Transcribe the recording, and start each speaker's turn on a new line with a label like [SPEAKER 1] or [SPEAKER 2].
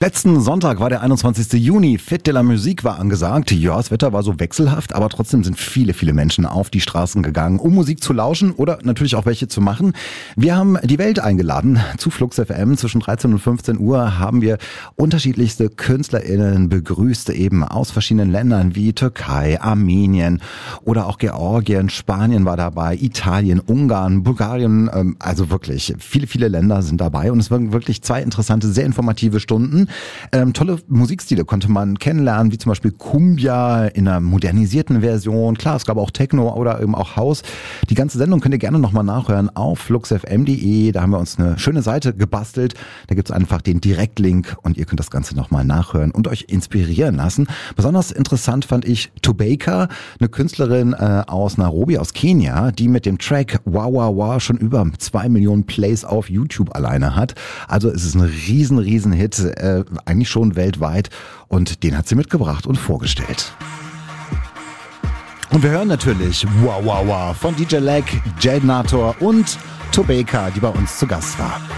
[SPEAKER 1] Letzten Sonntag war der 21. Juni. Fête de la Musique war angesagt. Ja, das Wetter war so wechselhaft, aber trotzdem sind viele Menschen auf die Straßen gegangen, um Musik zu lauschen oder natürlich auch welche zu machen. Wir haben die Welt eingeladen. Zu Flux FM zwischen 13 und 15 Uhr haben wir unterschiedlichste KünstlerInnen begrüßt, eben aus verschiedenen Ländern wie Türkei, Armenien oder auch Georgien, Spanien war dabei, Italien, Ungarn, Bulgarien, also wirklich viele Länder sind dabei und es waren wirklich 2 interessante, sehr informative Stunden. Tolle Musikstile konnte man kennenlernen, wie zum Beispiel Cumbia in einer modernisierten Version. Klar, es gab auch Techno oder eben auch House. Die ganze Sendung könnt ihr gerne nochmal nachhören auf fluxfm.de. Da haben wir uns eine schöne Seite gebastelt. Da gibt's einfach den Direktlink und ihr könnt das Ganze nochmal nachhören und euch inspirieren lassen. Besonders interessant fand ich Tobeka, eine Künstlerin aus Nairobi, aus Kenia, die mit dem Track Wow Wow Wow schon über 2 Millionen Plays auf YouTube alleine hat. Also es ist ein riesen Hit, eigentlich schon weltweit, und den hat sie mitgebracht und vorgestellt. Und wir hören natürlich Wow Wow Wow von DJ Leg, Jade Nator und Tobeka, die bei uns zu Gast war.